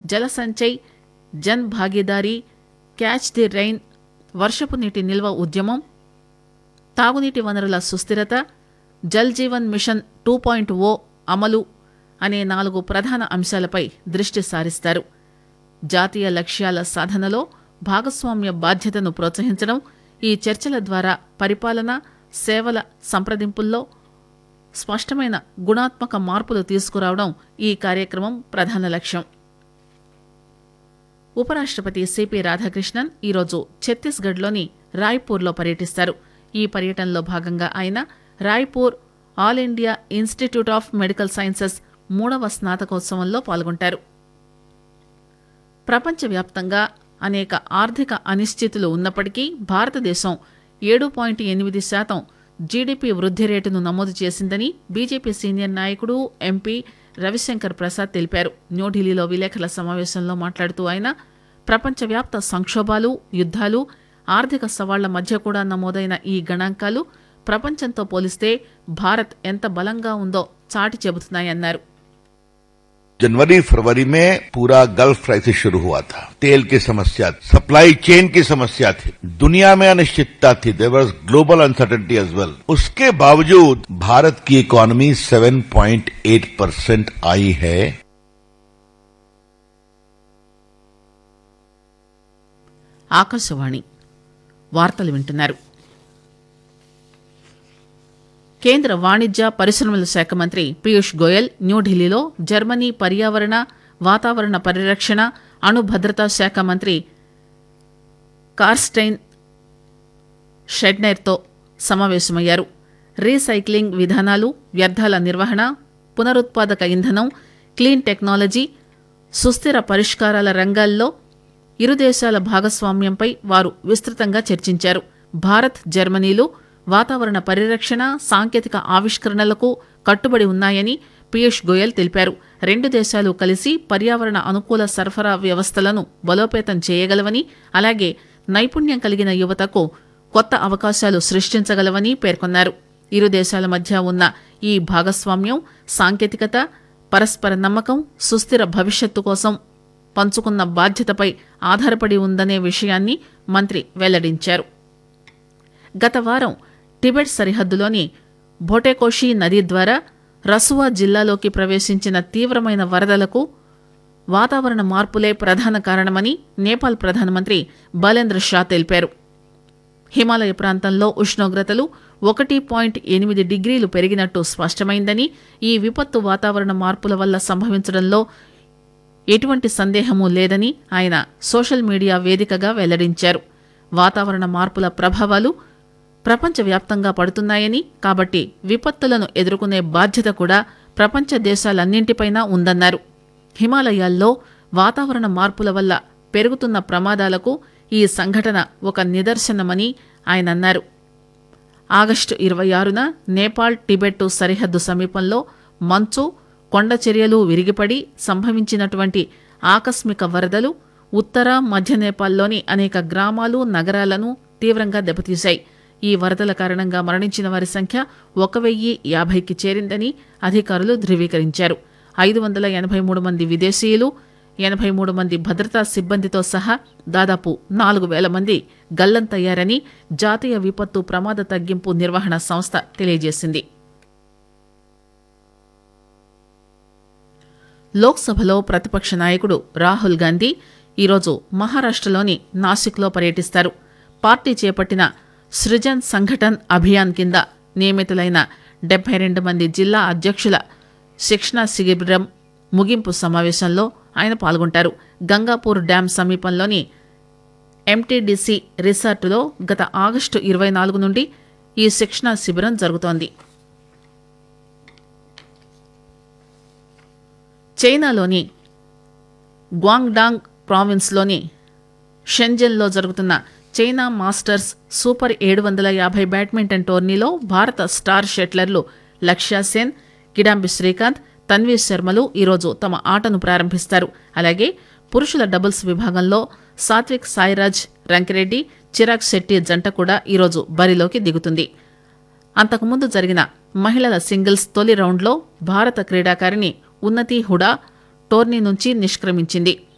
జల Sanchay, Jan Bhagidari, catch the rain, వర్షపు నీటి నిల్వ ఉద్యమం, తాగునీటి వనరుల సుస్థిరత, జల్ జీవన్ మిషన్ 2.0 అమలు అనే 4 ప్రధాన అంశాలపై దృష్టి సారిస్తారు. జాతీయ లక్ష్యాల సాధనలో భాగస్వామ్య బాధ్యతను ప్రోత్సహించడం, ఈ చర్చల ద్వారా పరిపాలన, సేవల సంప్రదింపుల్లో స్పష్టమైన గుణాత్మక మార్పులు తీసుకురావడం ఈ కార్యక్రమం ప్రధాన లక్ష్యం. ఉపరాష్టపతి సిపి రాధాకృష్ణన్ ఈరోజు ఛత్తీస్గఢ్లోని రాయ్పూర్లో పర్యటిస్తారు. ఈ పర్యటనలో భాగంగా ఆయన Raipur all India institute of medical sciences 3వ స్నాతకోత్సవంలో పాల్గొంటారు. ప్రపంచవ్యాప్తంగా అనేక ఆర్థిక అనిశ్చితులు ఉన్నప్పటికీ భారతదేశం 7.8% జీడీపీ వృద్ధి రేటును నమోదు చేసిందని బీజేపీ సీనియర్ నాయకుడు, ఎంపీ రవిశంకర్ ప్రసాద్ తెలిపారు. న్యూఢిల్లీలో విలేకరుల సమావేశంలో మాట్లాడుతూ ఆయన ప్రపంచవ్యాప్త సంక్షోభాలు, యుద్దాలు, ఆర్థిక సవాళ్ల మధ్య కూడా నమోదైన ఈ గణాంకాలు ప్రపంచంతో పోలిస్తే భారత్ ఎంత బలంగా ఉందో చాటి చెబుతున్నాయన్నారు. जनवरी फरवरी में पूरा गल्फ क्राइसिस शुरू हुआ था. तेल की समस्या, सप्लाई चेन की समस्या थी, दुनिया में अनिश्चितता थी. There was global uncertainty as well. उसके बावजूद भारत की इकोनॉमी 7.8% आई है. ఆకాశవాణి వార్తలు వింటున్నారు. కేంద్ర వాణిజ్య పరిశ్రమల శాఖ మంత్రి పీయూష్ గోయల్ న్యూఢిల్లీలో జర్మనీ పర్యావరణ, వాతావరణ పరిరక్షణ, అణు భద్రతా శాఖ మంత్రి కార్స్టైన్ షెడ్నైర్తో సమావేశమయ్యారు. రీసైక్లింగ్ విధానాలు, వ్యర్థాల నిర్వహణ, పునరుత్పాదక ఇంధనం, క్లీన్ టెక్నాలజీ, సుస్థిర పరిష్కారాల రంగాల్లో ఇరు దేశాల భాగస్వామ్యంపై వారు విస్తృతంగా చర్చించారు. భారత్, జర్మనీలు వాతావరణ పరిరక్షణ, సాంకేతిక ఆవిష్కరణలకు కట్టుబడి ఉన్నాయని పీయూష్ గోయల్ తెలిపారు. 2 దేశాలు కలిసి పర్యావరణ అనుకూల సరఫరా వ్యవస్థలను బలోపేతం చేయగలవని, అలాగే నైపుణ్యం కలిగిన యువతకు కొత్త అవకాశాలు సృష్టించగలవని పేర్కొన్నారు. ఇరు దేశాల మధ్య ఉన్న ఈ భాగస్వామ్యం సాంకేతికత, పరస్పర నమ్మకం, సుస్థిర భవిష్యత్తు కోసం పంచుకున్న బాధ్యతపై ఆధారపడి ఉందనే విషయాన్ని మంత్రి వెల్లడించారు. గత వారం టిబెట్ సరిహద్దులోని భోటేకోషి నది ద్వారా రసువా జిల్లాలోకి ప్రవేశించిన తీవ్రమైన వరదలకు వాతావరణ మార్పులే ప్రధాన కారణమని నేపాల్ ప్రధానమంత్రి బలేంద్ర షా తెలిపారు. హిమాలయ ప్రాంతంలో ఉష్ణోగ్రతలు 1.8 డిగ్రీలు పెరిగినట్టు స్పష్టమైందని, ఈ విపత్తు వాతావరణ మార్పుల వల్ల సంభవించడంలో ఎటువంటి సందేహమూ లేదని ఆయన సోషల్ మీడియా వేదికగా వెల్లడించారు. వాతావరణ మార్పుల ప్రభావాలు ప్రపంచవ్యాప్తంగా పడుతున్నాయని, కాబట్టి విపత్తులను ఎదుర్కొనే బాధ్యత కూడా ప్రపంచ దేశాలన్నింటిపైనా ఉందన్నారు. హిమాలయాల్లో వాతావరణ మార్పుల వల్ల పెరుగుతున్న ప్రమాదాలకు ఈ సంఘటన ఒక నిదర్శనమని ఆయన అన్నారు. ఆగస్టు 26న నేపాల్ టిబెట్ సరిహద్దు సమీపంలో మంచు, కొండ చర్యలు విరిగిపడి సంభవించినటువంటి ఆకస్మిక వరదలు ఉత్తర, మధ్య నేపాల్లోని అనేక గ్రామాలు, నగరాలను తీవ్రంగా దెబ్బతీశాయి. ఈ వరదల కారణంగా మరణించిన వారి సంఖ్య 1050కి చేరిందని అధికారులు ధృవీకరించారు. 583 మంది విదేశీయులు, 83 మంది భద్రతా సిబ్బందితో సహా దాదాపు 4000 మంది గల్లంతయ్యారని జాతీయ విపత్తు ప్రమాద తగ్గింపు నిర్వహణ సంస్థ తెలియజేసింది. లోక్సభలో ప్రతిపక్ష నాయకుడు రాహుల్ గాంధీ ఈరోజు మహారాష్టలోని నాసిక్లో పర్యటిస్తారు. పార్టీ చేపట్టిన సృజన్ సంఘటన్ అభియాన్ కింద నియమితులైన 72 మంది జిల్లా అధ్యక్షుల శిక్షణా శిబిరం ముగింపు సమావేశంలో ఆయన పాల్గొంటారు. గంగాపూర్ డ్యాం సమీపంలోని ఎంటీడీసీ రిసార్టులో గత ఆగస్టు 24 నుండి ఈ శిక్షణా శిబిరం జరుగుతోంది. చైనాలోని గ్వాంగ్డాంగ్ ప్రావిన్స్లోని షెంజన్లో జరుగుతున్న చైనా మాస్టర్స్ సూపర్ 750 బ్యాడ్మింటన్ టోర్నీలో భారత స్టార్ షట్లర్లు లక్ష్య సేన్, కిడాంబి శ్రీకాంత్, తన్వీ శర్మలు ఈరోజు తమ ఆటను ప్రారంభిస్తారు. అలాగే పురుషుల డబుల్స్ విభాగంలో సాత్విక్ సాయిరాజ్ రంకిరెడ్డి, చిరాగ్ శెట్టి జంట కూడా ఈరోజు బరిలోకి దిగుతుంది. అంతకుముందు జరిగిన మహిళల సింగిల్స్ తొలి రౌండ్లో భారత క్రీడాకారిణి ఉన్నతి హుడా టోర్నీ నుంచి నిష్క్రమించింది.